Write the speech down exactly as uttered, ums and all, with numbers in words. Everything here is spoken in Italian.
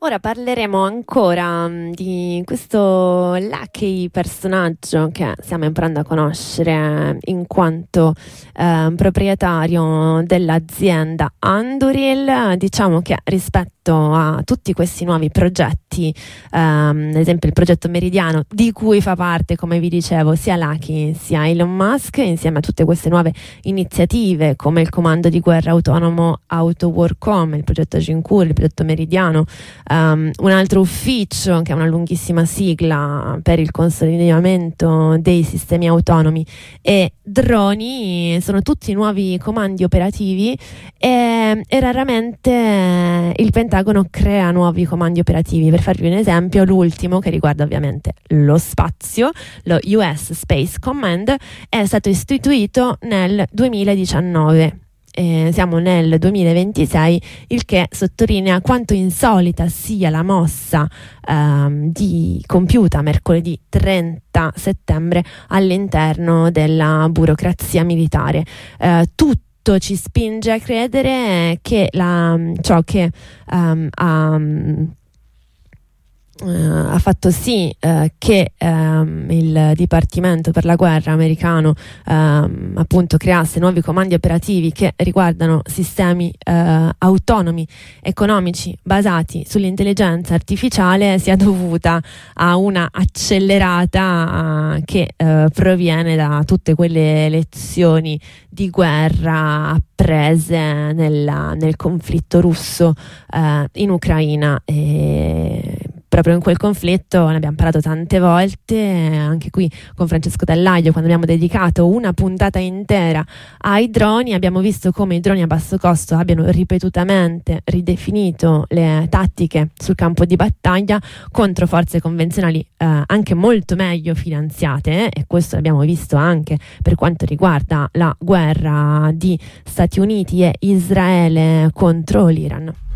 Ora parleremo ancora mh, di questo lucky personaggio che stiamo imparando a conoscere in quanto eh, proprietario dell'azienda Anduril. Diciamo che rispetto a tutti questi nuovi progetti, ehm, ad esempio il progetto Meridiano, di cui fa parte, come vi dicevo, sia Lucky sia Elon Musk, insieme a tutte queste nuove iniziative come il comando di guerra autonomo AutoWarcom, il progetto Gincur, il progetto Meridiano, um, un altro ufficio che è una lunghissima sigla per il consolidamento dei sistemi autonomi e droni. Sono tutti nuovi comandi operativi e, e raramente il Pentagono crea nuovi comandi operativi. Per farvi un esempio, l'ultimo, che riguarda ovviamente lo spazio, lo U S Space Command, è stato istituito nel duemiladiciannove. Eh, siamo nel duemilaventisei, il che sottolinea quanto insolita sia la mossa ehm, di compiuta mercoledì trenta settembre all'interno della burocrazia militare. Eh, tutto ci spinge a credere che la, ciò che um, ha Uh, ha fatto sì uh, che um, il Dipartimento per la Guerra americano um, appunto creasse nuovi comandi operativi che riguardano sistemi uh, autonomi economici basati sull'intelligenza artificiale sia dovuta a una accelerata uh, che uh, proviene da tutte quelle lezioni di guerra apprese nella, nel conflitto russo uh, in Ucraina. E proprio in quel conflitto ne abbiamo parlato tante volte, anche qui con Francesco Dallaglio, quando abbiamo dedicato una puntata intera ai droni. Abbiamo visto come i droni a basso costo abbiano ripetutamente ridefinito le tattiche sul campo di battaglia contro forze convenzionali eh, anche molto meglio finanziate, eh? E questo l'abbiamo visto anche per quanto riguarda la guerra di Stati Uniti e Israele contro l'Iran.